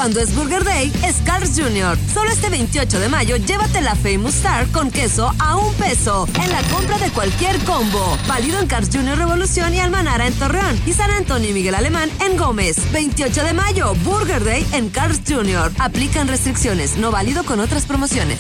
Cuando es Burger Day, es Carl's Jr. Solo este 28 de mayo, llévate la Famous Star con queso a $1 en la compra de cualquier combo. Válido en Carl's Jr. Revolución y Almanara en Torreón y San Antonio y Miguel Alemán en Gómez. 28 de mayo, Burger Day en Carl's Jr. Aplican restricciones, no válido con otras promociones.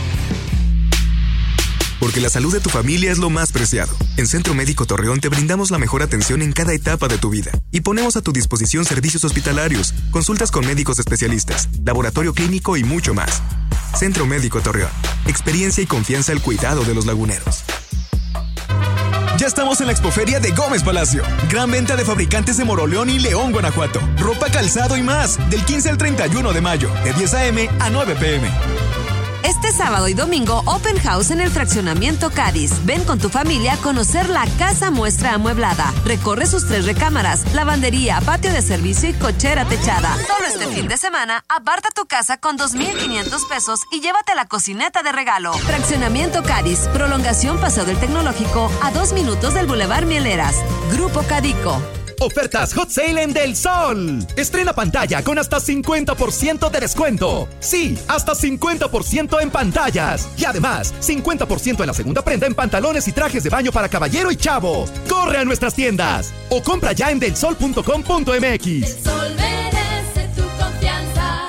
Porque la salud de tu familia es lo más preciado. En Centro Médico Torreón te brindamos la mejor atención en cada etapa de tu vida. Y ponemos a tu disposición servicios hospitalarios, consultas con médicos especialistas, laboratorio clínico y mucho más. Centro Médico Torreón. Experiencia y confianza al cuidado de los laguneros. Ya estamos en la Expoferia de Gómez Palacio. Gran venta de fabricantes de Moroleón y León, Guanajuato. Ropa, calzado y más. Del 15 al 31 de mayo. De 10 a.m. a 9 p.m. Este sábado y domingo, Open House en el Fraccionamiento Cádiz. Ven con tu familia a conocer la Casa Muestra Amueblada. Recorre sus 3 recámaras, lavandería, patio de servicio y cochera techada. Solo este fin de semana, aparta tu casa con $2,500 y llévate la cocineta de regalo. Fraccionamiento Cádiz, prolongación Paseo del Tecnológico a 2 minutos del Boulevard Mieleras. Grupo Cadico. Ofertas Hot Sale en Del Sol. Estrena pantalla con hasta 50% de descuento. Sí, hasta 50% en pantallas. Y además, 50% en la segunda prenda en pantalones y trajes de baño para caballero y chavo. Corre a nuestras tiendas o compra ya en delsol.com.mx. El Sol merece tu confianza.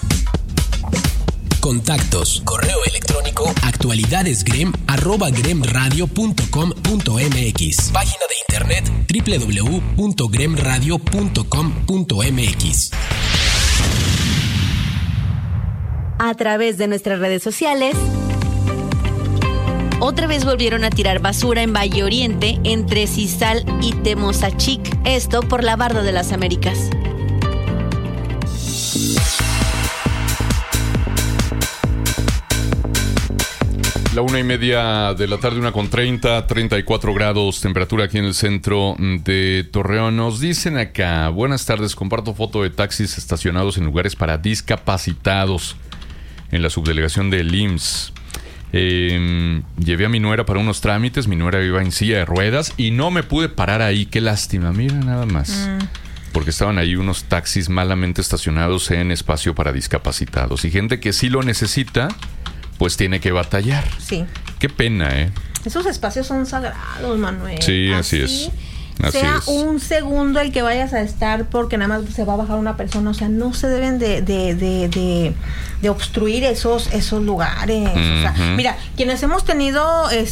Contactos, correo electrónico, actualidadesgrem@gremradio.com.mx. Página de internet www.gremradio.com.mx. A través de nuestras redes sociales, otra vez volvieron a tirar basura en Valle Oriente entre Cizal y Temozachic, esto por la Barda de las Américas. La 1:30 de la tarde, 1:30, 34 grados, temperatura aquí en el centro de Torreón. Nos dicen acá, buenas tardes, comparto foto de taxis estacionados en lugares para discapacitados en la subdelegación del IMSS. Llevé a mi nuera para unos trámites, mi nuera iba en silla de ruedas y no me pude parar ahí, qué lástima, mira nada más. Porque estaban ahí unos taxis malamente estacionados en espacio para discapacitados y gente que sí lo necesita, pues tiene que batallar. Sí. Qué pena, ¿eh? Esos espacios son sagrados, Manuel. Sí, así es. Así sea es. un segundo el que vayas a estar porque nada más se va a bajar una persona. O sea, no se deben de obstruir esos lugares. O sea, mira, quienes hemos tenido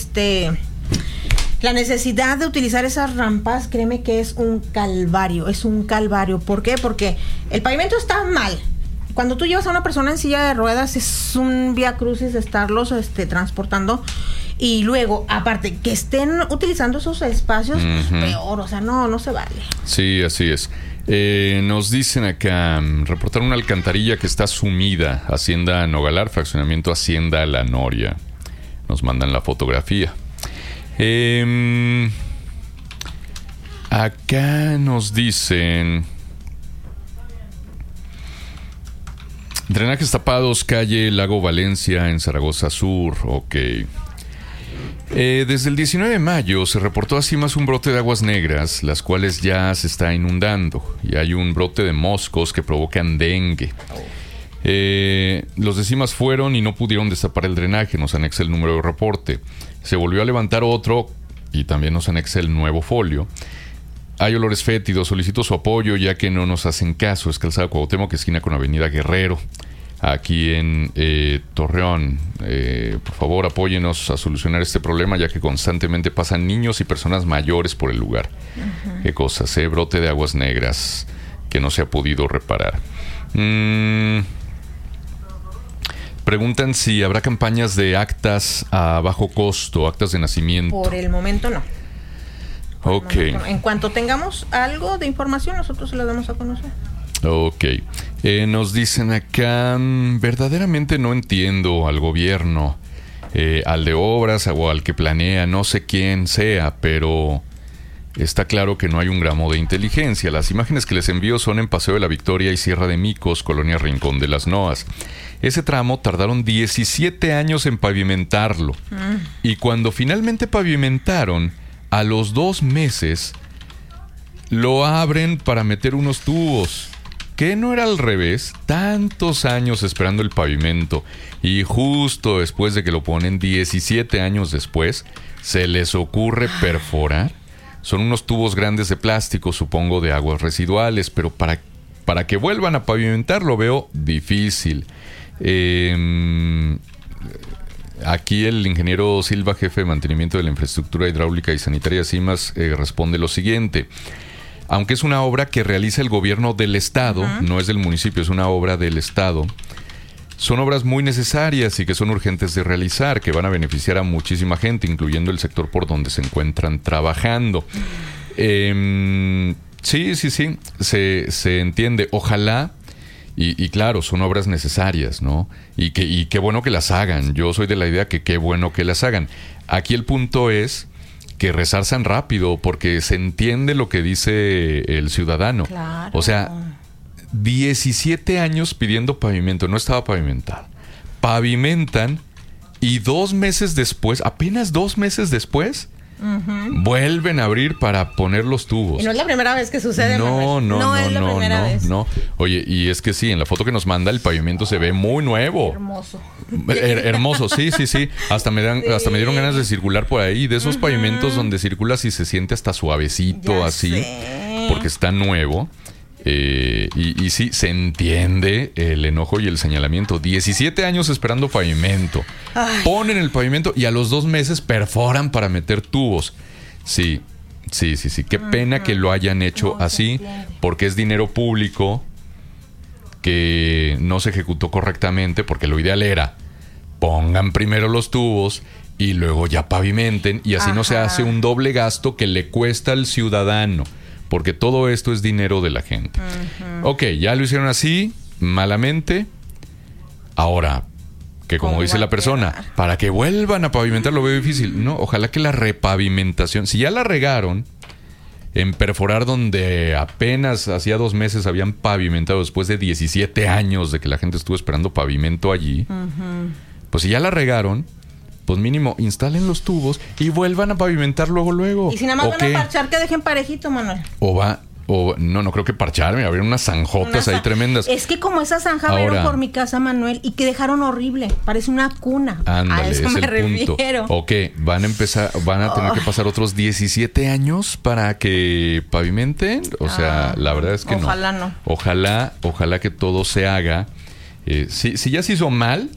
la necesidad de utilizar esas rampas, créeme que es un calvario. Es un calvario. ¿Por qué? Porque el pavimento está mal. Cuando tú llevas a una persona en silla de ruedas es un viacrucis estarlos transportando y luego, aparte, que estén utilizando esos espacios, peor, o sea, no se vale. Sí, así es. Nos dicen acá, reportar una alcantarilla que está sumida, Hacienda Nogalar, fraccionamiento Hacienda La Noria. Nos mandan la fotografía. Acá nos dicen... Drenajes tapados, calle Lago Valencia en Zaragoza Sur. Ok. Desde el 19 de mayo se reportó así más un brote de aguas negras, las cuales ya se está inundando. Y hay un brote de moscos que provocan dengue. Los de CIMAS fueron y no pudieron destapar el drenaje. Nos anexa el número de reporte. Se volvió a levantar otro y también nos anexa el nuevo folio. Hay olores fétidos, solicito su apoyo ya que no nos hacen caso. Es Calzada Cuauhtémoc, esquina con Avenida Guerrero, aquí en Torreón. Por favor, apóyenos a solucionar este problema ya que constantemente pasan niños y personas mayores por el lugar. Qué cosas, brote de aguas negras que no se ha podido reparar. Preguntan si habrá campañas de actas a bajo costo, actas de nacimiento. Por el momento no. Ok. En cuanto tengamos algo de información, nosotros se lo damos a conocer. Ok. Nos dicen acá, verdaderamente no entiendo al gobierno, al de obras o al que planea, no sé quién sea, pero está claro que no hay un gramo de inteligencia. Las imágenes que les envío son en Paseo de la Victoria y Sierra de Micos, Colonia Rincón de las Noas. Ese tramo tardaron 17 años en pavimentarlo. Y cuando finalmente pavimentaron, a los 2 meses lo abren para meter unos tubos. ¿Qué no era al revés? Tantos años esperando el pavimento y justo después de que lo ponen, 17 años después, se les ocurre perforar. Son unos tubos grandes de plástico, supongo, de aguas residuales, pero para que vuelvan a pavimentar lo veo difícil. Aquí el ingeniero Silva, jefe de mantenimiento de la infraestructura hidráulica y sanitaria CIMAS, responde lo siguiente. Aunque es una obra que realiza el gobierno del estado, no es del municipio, es una obra del estado, son obras muy necesarias y que son urgentes de realizar, que van a beneficiar a muchísima gente, incluyendo el sector por donde se encuentran trabajando. Sí, se entiende. Ojalá, y claro, son obras necesarias, ¿no? Y qué bueno que las hagan. Yo soy de la idea que qué bueno que las hagan. Aquí el punto es que rezarzan rápido, porque se entiende lo que dice el ciudadano. Claro. O sea, 17 años pidiendo pavimento, no estaba pavimentado. Pavimentan y 2 meses después, apenas 2 meses después, vuelven a abrir para poner los tubos. Y no es la primera vez que sucede, No es la primera vez. Oye, y es que sí, en la foto que nos manda el pavimento se ve muy nuevo. Hermoso. Hermoso, sí. Hasta me dieron ganas de circular por ahí, de esos pavimentos donde circulas y se siente hasta suavecito, Ya así, sé. porque está nuevo. Y sí, se entiende el enojo y el señalamiento. 17 años esperando pavimento. Ay. Ponen el pavimento y a los 2 meses perforan para meter tubos. Sí. Qué pena que lo hayan hecho así, porque es dinero público que no se ejecutó correctamente, porque lo ideal era pongan primero los tubos y luego ya pavimenten, y así no se hace un doble gasto que le cuesta al ciudadano, porque todo esto es dinero de la gente. Ok, ya lo hicieron así, malamente. Ahora, que como dice la persona, para que vuelvan a pavimentar lo veo difícil. No, ojalá que la repavimentación, si ya la regaron en perforar donde apenas hacía 2 meses habían pavimentado, después de 17 años de que la gente estuvo esperando pavimento allí, pues si ya la regaron, pues mínimo instalen los tubos y vuelvan a pavimentar luego. Y si nada más van a parchar, que dejen parejito, Manuel. No creo que parcharme, habría unas zanjotas ahí tremendas. Es que como esa zanja vieron por mi casa, Manuel, y que dejaron horrible, parece una cuna. Ándale, a eso es me el refiero. punto. Ok, van a tener que pasar otros 17 años para que pavimenten. O sea, la verdad es que ojalá no. Ojalá que todo se haga. Si ya se hizo mal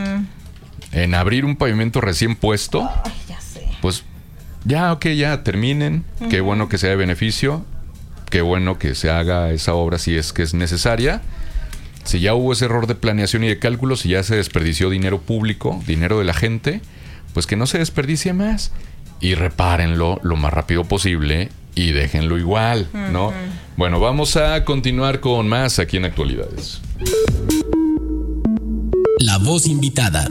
en abrir un pavimento recién puesto, ya sé. Pues ya terminen. Qué bueno que sea de beneficio. Qué bueno que se haga esa obra si es que es necesaria. Si ya hubo ese error de planeación y de cálculo, si ya se desperdició dinero público, dinero de la gente, pues que no se desperdicie más. Y repárenlo lo más rápido posible y déjenlo igual, ¿no? Bueno, vamos a continuar con más aquí en Actualidades. La voz invitada.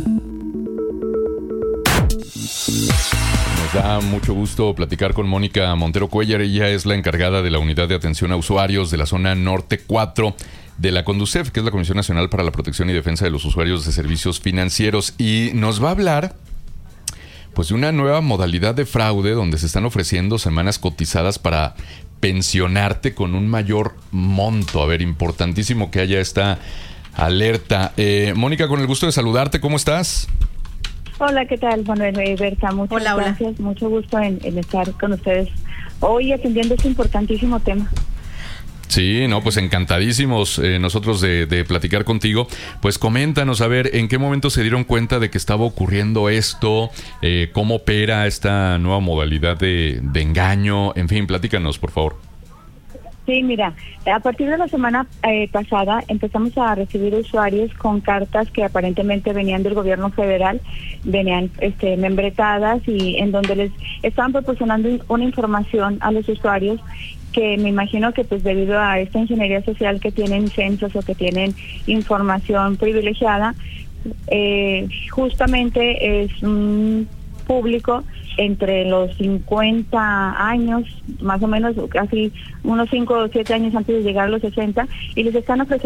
Nos da mucho gusto platicar con Mónica Montero Cuellar. Ella es la encargada de la Unidad de Atención a Usuarios de la Zona Norte 4 de la CONDUCEF, que es la Comisión Nacional para la Protección y Defensa de los Usuarios de Servicios Financieros. Y nos va a hablar pues de una nueva modalidad de fraude donde se están ofreciendo semanas cotizadas para pensionarte con un mayor monto. A ver, importantísimo que haya esta alerta. Mónica, con el gusto de saludarte, ¿cómo estás? Hola, ¿qué tal, Manuel? Berta, muchas gracias. Mucho gusto en estar con ustedes hoy atendiendo este importantísimo tema. Sí, pues encantadísimos nosotros de platicar contigo. Pues coméntanos, a ver, ¿en qué momento se dieron cuenta de que estaba ocurriendo esto? ¿Cómo opera esta nueva modalidad de engaño? En fin, platícanos, por favor. Sí, mira, a partir de la semana pasada empezamos a recibir usuarios con cartas que aparentemente venían del gobierno federal, venían membretadas y en donde les estaban proporcionando una información a los usuarios que me imagino que pues debido a esta ingeniería social que tienen censos o que tienen información privilegiada, justamente es un público entre los 50 años, más o menos, casi unos 5 o 7 años antes de llegar a los 60, y les están ofreciendo